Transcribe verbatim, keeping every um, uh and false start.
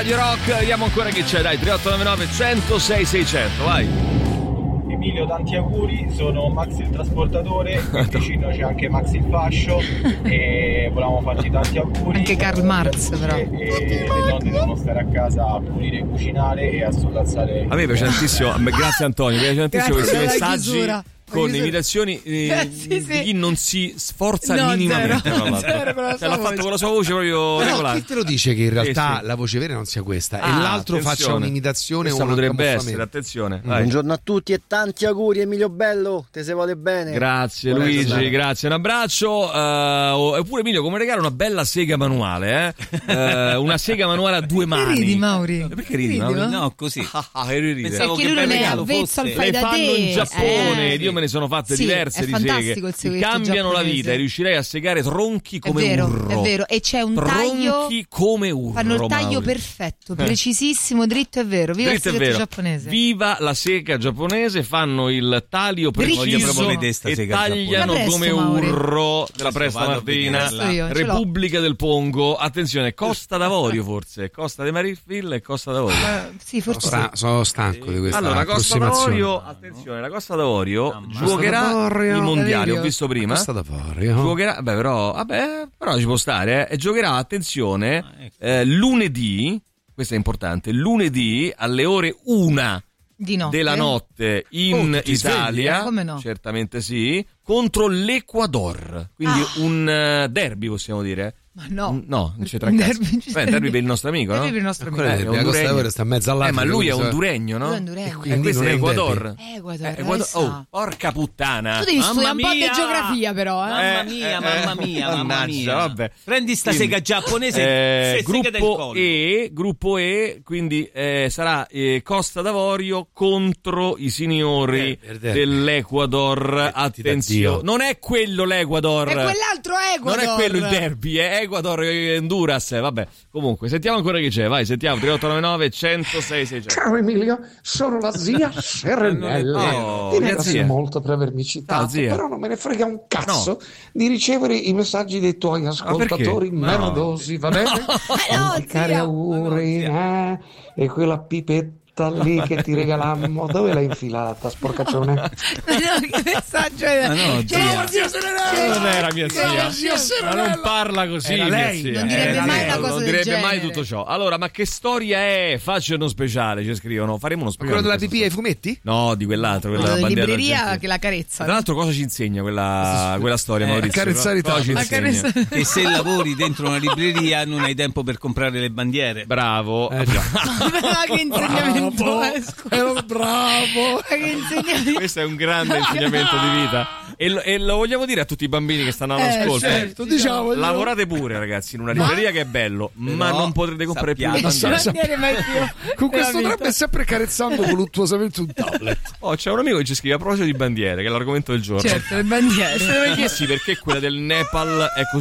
Radio Rock. Vediamo ancora chi c'è, dai, tre otto nove nove uno zero sei sei zero zero, vai. Emilio, tanti auguri, sono Max il trasportatore, qui vicino c'è anche Max il fascio e volevamo farci tanti auguri. Anche Karl Marx però. E le donne devono stare a casa a pulire e cucinare e a sollazzare. A me piace tantissimo, grazie Antonio, mi piace tantissimo Grazie questi per la messaggi chiusura. con Chiusura. imitazioni eh, Eh, sì, sì. di chi non si sforza No, minimamente. zero. tra l'altro. Zero con la Cioè, sua l'ha voce. fatto con la sua voce proprio Però regolare. chi te lo dice che in realtà Sì, sì. la voce vera non sia questa Ah, e l'altro attenzione. faccia un'imitazione o Questa un potrebbe camuffamento? essere, attenzione. vai. Buongiorno a tutti e tanti auguri Emilio Bello, te se vuole bene. Grazie Buona Luigi, giornata. grazie, un abbraccio. Uh, eppure Emilio, come regalo una bella sega manuale, eh? Uh, una sega manuale a due mani. Ridi, Mauri. Perché ridi, Ridi, Mauri? ma? No, così. Ah, ah, che ride. Pensavo Perché che lui bel non è regalo avvezzo al fosse. fai Le da fanno te. in Giappone, Eh. io me ne sono fatte Sì, diverse è di fantastico seghe. il Ti seghetto cambiano la giapponese. vita e riuscirei a segare tronchi È come vero, urro. è vero. E c'è un taglio. Tronchi come urro. Fanno il taglio Mauri. perfetto, precisissimo, dritto e vero. Viva Dritto il è seghetto vero. giapponese. Viva la sega giapponese, fanno il taglio Drittissimo. preciso Voglio proprio vedere sta e sega tagliano giapponese. come Ma presto, Mauri. urro della Presta vado a Martina. vederla. Io, ce l'ho. Repubblica del Pongo, attenzione, Costa d'Avorio forse, Costa di Marifil e Costa d'Avorio. Eh, sì, forse Sta- sono stanco di questa Allora, Costa approssimazione. d'Avorio, attenzione, la Costa d'Avorio Mamma. giocherà Costa d'Avorio. i mondiali, Valerio. ho visto prima. Costa d'Avorio. Giocherà, beh, però, vabbè, però ci può stare, eh. E giocherà, attenzione, Ah, ecco. eh, lunedì, questo è importante, lunedì alle ore una di notte. della notte in Oh, tu ti svegli, Italia, eh? Come no? certamente sì, contro l'Ecuador, quindi Ah. un eh, derby possiamo dire. Ma no. Mm, no, non c'entra Un un cazzo. derby, ci Beh, sta- derby per il nostro amico, no? Derby per il nostro amico. Quello Eh, è è la Costa honduregno. d'Avorio sta in mezzo Eh, all'Africa. ma lui è quindi sa- honduregno, no? Lui è honduregno. E quindi questo non è è un Ecuador. derby. Eh, Ecuador, Eh, Ecuador- chissà. oh, porca puttana. Tu devi Mamma studiare un po' mia! di geografia però, eh. Mamma Eh, mia, eh, mamma mia, mamma mannaggia, mia. vabbè. Prendi sta Quindi, sega giapponese, eh, se- sega del gruppo collo. E, gruppo E, quindi eh, sarà eh, Costa d'Avorio contro i signori Eh, per derby. dell'Ecuador. Attenzione, Dio. non è quello l'Ecuador. È quell'altro Ecuador. Non è quello il derby, è Ecuador e Honduras. Vabbè, comunque, sentiamo ancora chi c'è. Vai, sentiamo. tre otto nove nove uno zero sei sei zero. Ciao Emilio, sono la zia Serenella. Oh, Ti mia ringrazio zia. molto per avermi Ciao, citato, zia. però non me ne frega un cazzo di ricevere i messaggi dei tuoi ascoltatori perché? No. merdosi, va bene? no, Tanti cari zia. auguri, eh? E quella pipetta lì che ti regalammo, dove l'hai infilata, sporcaccione? No, che messaggio è? Ma no, Ciao, zia. zia Non era mia zia, ma non parla così. Era mia lei. zia. Non direbbe Era mai lei. una cosa Non del direbbe genere. mai tutto ciò. Allora, ma che storia è? Faccia uno speciale, ci scrivono. Faremo uno speciale. Quello della di pipì ai questa fumetti? storia. No, di quell'altro, quella La bandiera libreria argentina. che la carezza. Tra l'altro, cosa ci insegna quella, quella storia, Eh, Maurizio? carezzare Cosa ci La insegna? carezza. Che se lavori dentro una libreria non hai tempo per comprare le bandiere. Bravo. Eh, già. Ma che insegnamento è? Scusa. Ero bravo. Ma che insegnamento. Questo è un grande insegnamento di vita. E lo, e lo vogliamo dire a tutti i bambini che stanno Eh, all'ascolto. certo, diciamo. Lavorate pure, ragazzi, in una libreria che è bello, ma non potrete comprare più le sappiate- bandiere. Bandiere mai più. Con questo Nella tram è sempre carezzando voluttuosamente un tablet. Oh, c'è un amico che ci scrive a proposito di bandiere, che è l'argomento del giorno. vita. Certo, le bandiere. Sì, perché quella del Nepal è